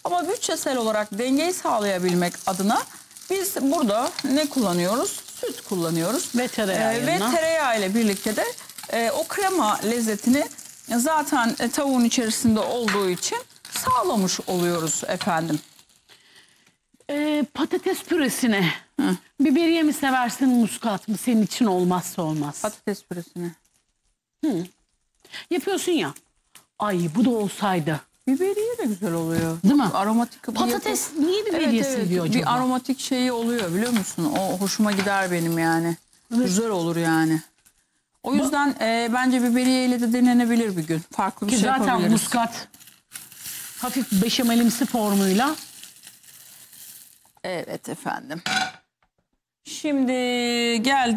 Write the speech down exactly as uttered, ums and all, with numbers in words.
Ama bütçesel olarak dengeyi sağlayabilmek adına biz burada ne kullanıyoruz? Süt kullanıyoruz. Ve tereyağı Ee, ve yanına. tereyağı ile birlikte de e, o krema lezzetini zaten e, tavuğun içerisinde olduğu için sağlamış oluyoruz efendim. Ee, patates püresine Hı. biberiye mi seversin, muskat mı? Senin için olmazsa olmaz. Patates püresini. Yapıyorsun ya. Ay bu da olsaydı. Biberiye de güzel oluyor. Değil mi? Aromatik. bir Patates yapı- niye biberiye Evet, evet. seviyor acaba? Bir aromatik şeyi oluyor biliyor musun? O hoşuma gider benim yani. Güzel olur yani. O yüzden e, bence biberiye ile de denenebilir bir gün. Farklı bir Ki şey zaten yapabiliriz. muskat hafif beşamelimsi formuyla. Evet efendim. Şimdi geldi.